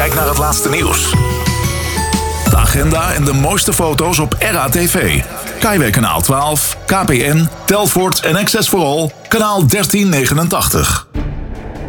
Kijk naar het laatste nieuws. De agenda en de mooiste foto's op RATV. Kaiway kanaal 12, KPN, Telfort en Access for All, kanaal 1389.